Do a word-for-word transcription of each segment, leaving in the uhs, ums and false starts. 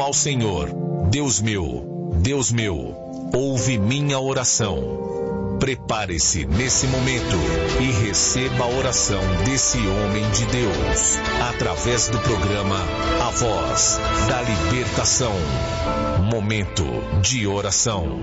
ao Senhor: Deus meu, Deus meu, ouve minha oração. Prepare-se nesse momento e receba a oração desse homem de Deus, através do programa A Voz da Libertação. Momento de oração.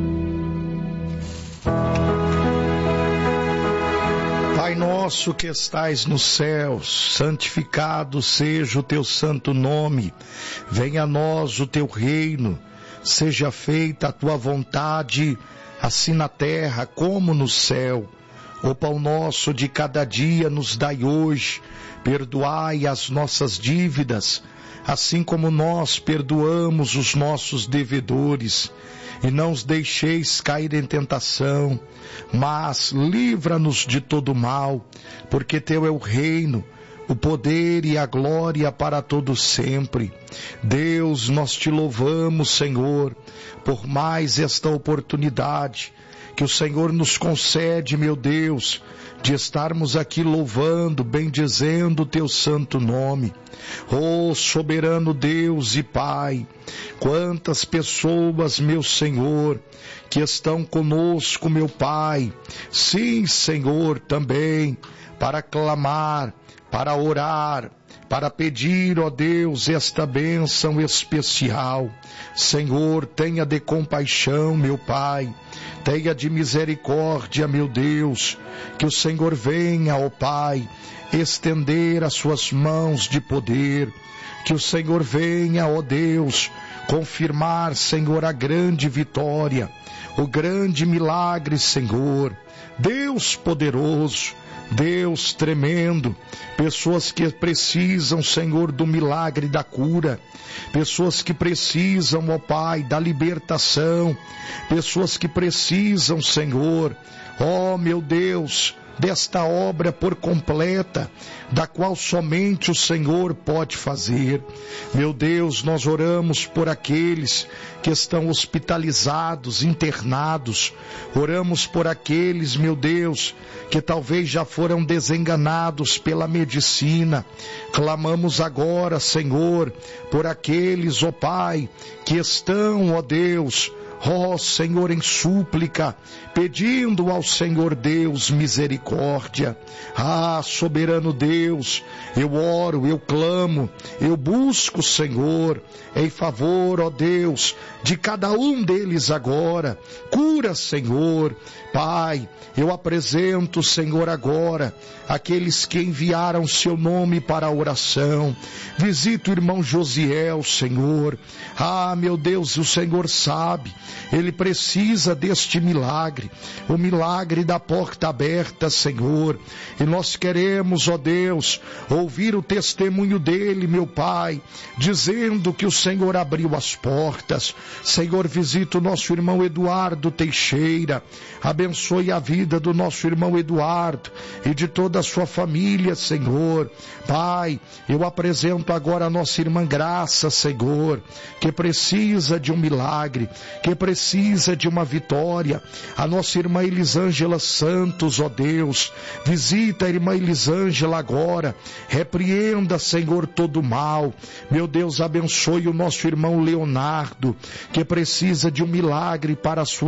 Pai nosso que estais nos céus, santificado seja o teu santo nome. Venha a nós o teu reino, seja feita a tua vontade, assim na terra como no céu. O pão nosso de cada dia nos dai hoje, perdoai as nossas dívidas, assim como nós perdoamos os nossos devedores. E não os deixeis cair em tentação, mas livra-nos de todo mal, porque teu é o reino, o poder e a glória para todo sempre. Deus, nós te louvamos, Senhor, por mais esta oportunidade que o Senhor nos concede, meu Deus, de estarmos aqui louvando, bendizendo o teu santo nome. Oh, soberano Deus e Pai, quantas pessoas, meu Senhor, que estão conosco, meu Pai, sim, Senhor, também, para clamar, para orar, para pedir, ó Deus, esta bênção especial. Senhor, tenha de compaixão, meu Pai, tenha de misericórdia, meu Deus, que o Senhor venha, ó Pai, estender as suas mãos de poder, que o Senhor venha, ó Deus, confirmar, Senhor, a grande vitória, o grande milagre, Senhor, Deus poderoso, Deus tremendo, pessoas que precisam, Senhor, do milagre da cura, pessoas que precisam, ó Pai, da libertação, pessoas que precisam, Senhor, ó meu Deus, desta obra por completa, da qual somente o Senhor pode fazer. Meu Deus, nós oramos por aqueles que estão hospitalizados, internados, oramos por aqueles, meu Deus, que talvez já foram desenganados pela medicina. Clamamos agora, Senhor, por aqueles, ó Pai, que estão, ó Deus, ó Senhor, em súplica, pedindo ao Senhor Deus misericórdia. Ah, soberano Deus, eu oro, eu clamo, eu busco, Senhor, em favor, ó Deus, de cada um deles agora. Cura, Senhor. Pai, eu apresento, Senhor, agora aqueles que enviaram seu nome para a oração. Visita o irmão Josiel, Senhor. Ah, meu Deus, o Senhor sabe, ele precisa deste milagre, o milagre da porta aberta, Senhor. E nós queremos, ó Deus, ouvir o testemunho dele, meu Pai, dizendo que o Senhor abriu as portas. Senhor, visita o nosso irmão Eduardo Teixeira, abençoe a vida do nosso irmão Eduardo e de toda a sua família, Senhor. Pai, eu apresento agora a nossa irmã Graça, Senhor, que precisa de um milagre, que precisa de uma vitória. A nossa irmã Elisângela Santos, ó Deus, visita a irmã Elisângela agora, repreenda, Senhor, todo o mal. Meu Deus, abençoe o nosso irmão Leonardo, que precisa de um milagre para a sua